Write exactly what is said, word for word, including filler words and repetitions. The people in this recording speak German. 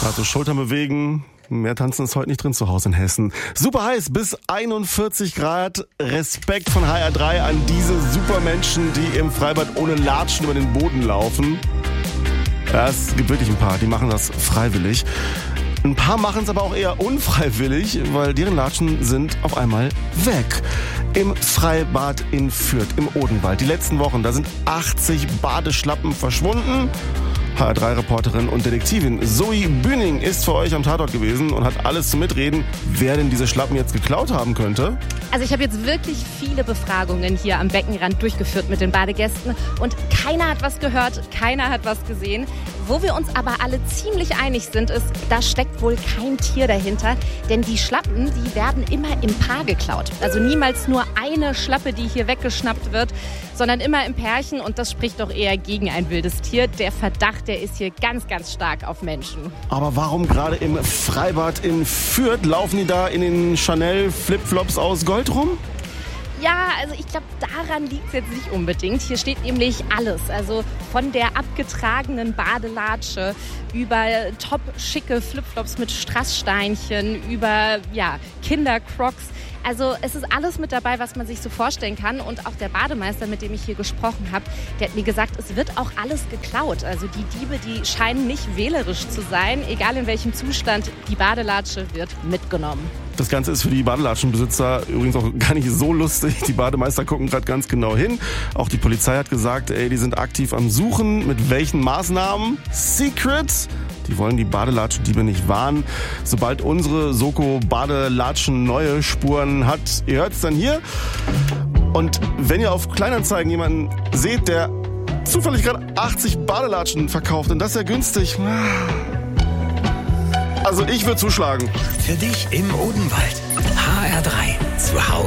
Also Schultern bewegen. Mehr tanzen ist heute nicht drin zu Hause in Hessen. Super heiß, bis einundvierzig Grad. Respekt von H R drei an diese Supermenschen, die im Freibad ohne Latschen über den Boden laufen. Ja, es gibt wirklich ein paar, die machen das freiwillig. Ein paar machen es aber auch eher unfreiwillig, weil deren Latschen sind auf einmal weg. Im Freibad in Fürth, im Odenwald. Die letzten Wochen, da sind achtzig Badeschlappen verschwunden. H R drei Reporterin und Detektivin Zoe Bühning ist für euch am Tatort gewesen und hat alles zum Mitreden, wer denn diese Schlappen jetzt geklaut haben könnte. Also ich habe jetzt wirklich viele Befragungen hier am Beckenrand durchgeführt mit den Badegästen und keiner hat was gehört, keiner hat was gesehen. Wo wir uns aber alle ziemlich einig sind, ist, da steckt wohl kein Tier dahinter, denn die Schlappen, die werden immer im Paar geklaut. Also niemals nur eine Schlappe, die hier weggeschnappt wird, sondern immer im Pärchen und das spricht doch eher gegen ein wildes Tier. Der Verdacht, der ist hier ganz, ganz stark auf Menschen. Aber warum gerade im Freibad in Fürth laufen die da in den Chanel Flipflops aus Gold rum? Ja, also ich glaube, daran liegt es jetzt nicht unbedingt. Hier steht nämlich alles. Also von der abgetragenen Badelatsche über top schicke Flipflops mit Strasssteinchen, über ja, Kindercrocs. Also es ist alles mit dabei, was man sich so vorstellen kann. Und auch der Bademeister, mit dem ich hier gesprochen habe, der hat mir gesagt, es wird auch alles geklaut. Also die Diebe, die scheinen nicht wählerisch zu sein. Egal in welchem Zustand, die Badelatsche wird mitgenommen. Das Ganze ist für die Badelatschenbesitzer übrigens auch gar nicht so lustig. Die Bademeister gucken gerade ganz genau hin. Auch die Polizei hat gesagt, ey, die sind aktiv am Suchen. Mit welchen Maßnahmen? Secret! Die wollen die Badelatschendiebe nicht warnen. Sobald unsere Soko Badelatschen neue Spuren hat, ihr hört es dann hier. Und wenn ihr auf Kleinanzeigen jemanden seht, der zufällig gerade achtzig Badelatschen verkauft, und das ist ja günstig. Also ich würde zuschlagen. Für dich im Odenwald. H R drei. Zu Hause.